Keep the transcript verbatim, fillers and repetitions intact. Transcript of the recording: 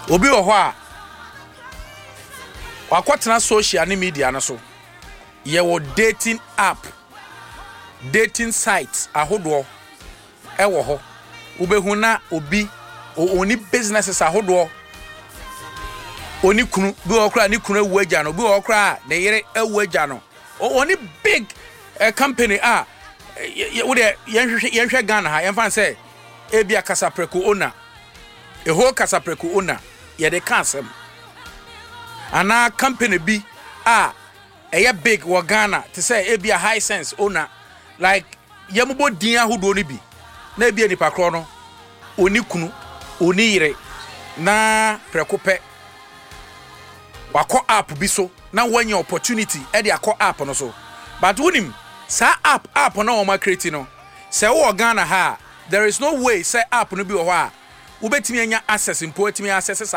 obi wo ho a wakwatena social ne media no so ye wo dating app dating sites ahodo e wo ho ubehu na obi oni businesses ahodo oni kunu bi okra ni kunu ewu agya no bi okra ne yere ewu agya no oni big uh, company ah wo de yenhwe yenhwe Ghana ha yemfa say ebia kasapreko owner e ho kasapreko owner ye de kansem ana company bi ah eye big wo Ghana to say ebia high sense owner like yemubo din ahodo ni bi na ebia nipa kro no oni kunu oni yire na preko pe wako app bi so na wanya opportunity e de akọ app no so but wonim sa app app na o ma create no say wo Ghana ha there is no way say app no bi wo ho a ubetimi anya access mpo etimi access